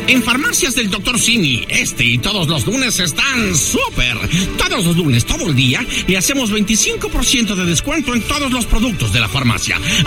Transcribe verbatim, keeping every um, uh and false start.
En Farmacias del doctor Simi, este y todos los lunes están súper. Todos los lunes, todo el día, le hacemos veinticinco por ciento de descuento en todos los productos de la farmacia.